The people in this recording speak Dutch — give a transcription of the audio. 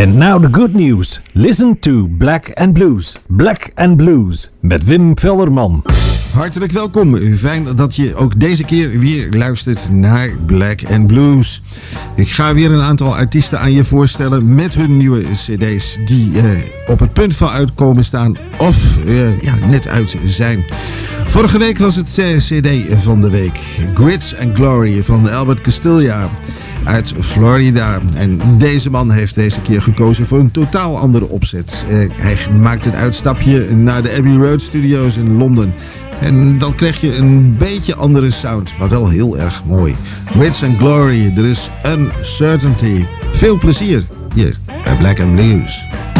And now the good news. Listen to Black and Blues. Black and Blues met Wim Velderman. Hartelijk welkom. Fijn dat je ook deze keer weer luistert naar Black and Blues. Ik ga weer een aantal artiesten aan je voorstellen met hun nieuwe cd's die op het punt van uitkomen staan of net uit zijn. Vorige week was het cd van de week. Grits and Glory van Albert Castiglia uit Florida. En deze man heeft deze keer gekozen voor een totaal andere opzet. Hij maakt een uitstapje naar de Abbey Road Studios in Londen. En dan krijg je een beetje andere sound, maar wel heel erg mooi. Grits and Glory, er is Uncertainty. Veel plezier hier bij Black and Blues.